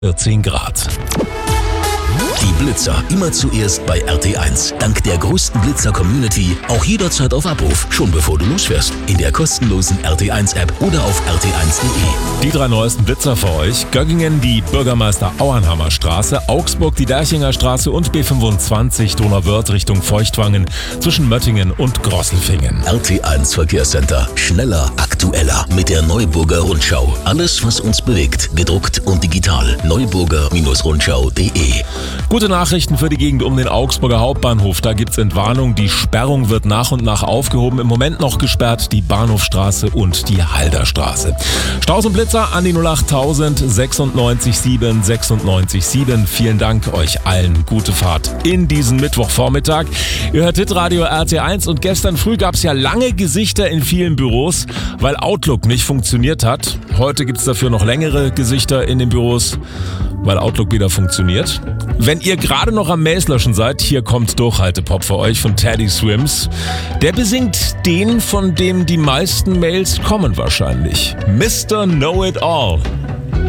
14 Grad. Die Blitzer immer zuerst bei RT1. Dank der größten Blitzer-Community auch jederzeit auf Abruf, schon bevor du losfährst. In der kostenlosen RT1-App oder auf rt1.de. Die 3 neuesten Blitzer für euch. Göggingen die Bürgermeister-Auernhammer Straße, Augsburg die Derchinger Straße und B25 Donauwörth Richtung Feuchtwangen zwischen Möttingen und Grosselfingen. RT1 Verkehrscenter. Schneller, aktueller mit der Neuburger Rundschau. Alles, was uns bewegt, gedruckt und digital. neuburger-rundschau.de. Gute Nachrichten für die Gegend um den Augsburger Hauptbahnhof. Da gibt's Entwarnung. Die Sperrung wird nach und nach aufgehoben. Im Moment noch gesperrt die Bahnhofstraße und die Halderstraße. Staus und Blitzer an die 08000 96 7 96 7. Vielen Dank euch allen. Gute Fahrt in diesen Mittwochvormittag. Ihr hört Hitradio RT1 und gestern früh gab's ja lange Gesichter in vielen Büros, weil Outlook nicht funktioniert hat. Heute gibt's dafür noch längere Gesichter in den Büros, weil Outlook wieder funktioniert. Wenn ihr gerade noch am Mails löschen seid, hier kommt Durchhaltepop für euch von Teddy Swims. Der besingt den, von dem die meisten Mails kommen wahrscheinlich. Mr. Know It All.